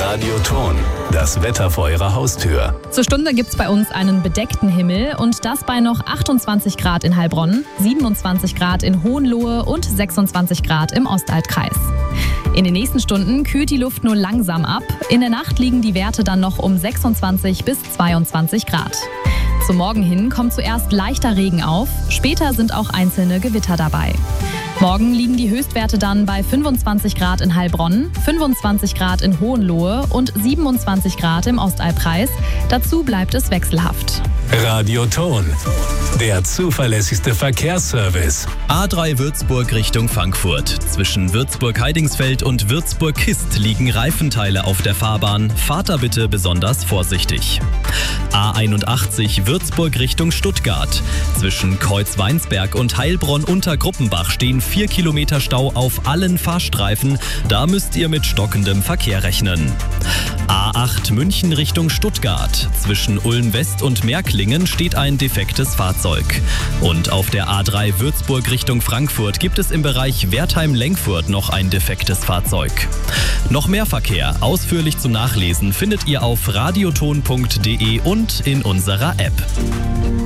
Radioton, das Wetter vor Ihrer Haustür. Zur Stunde gibt's bei uns einen bedeckten Himmel und das bei noch 28 Grad in Heilbronn, 27 Grad in Hohenlohe und 26 Grad im Ostaltkreis. In den nächsten Stunden kühlt die Luft nur langsam ab. In der Nacht liegen die Werte dann noch um 26 bis 22 Grad. Zum Morgen hin kommt zuerst leichter Regen auf, später sind auch einzelne Gewitter dabei. Morgen liegen die Höchstwerte dann bei 25 Grad in Heilbronn, 25 Grad in Hohenlohe und 27 Grad im Ostalbkreis. Dazu bleibt es wechselhaft. Radioton, der zuverlässigste Verkehrsservice. A3 Würzburg Richtung Frankfurt. Zwischen Würzburg-Heidingsfeld und Würzburg-Kist liegen Reifenteile auf der Fahrbahn. Fahrt da bitte besonders vorsichtig. A81 Würzburg Richtung Stuttgart. Zwischen Kreuzweinsberg und Heilbronn-Untergruppenbach stehen 4 Kilometer Stau auf allen Fahrstreifen. Da müsst ihr mit stockendem Verkehr rechnen. A8 München Richtung Stuttgart. Zwischen Ulm-West und Märklingen steht ein defektes Fahrzeug. Und auf der A3 Würzburg Richtung Frankfurt gibt es im Bereich Wertheim-Lenkfurt noch ein defektes Fahrzeug. Noch mehr Verkehr, ausführlich zum Nachlesen, findet ihr auf radioton.de und in unserer App.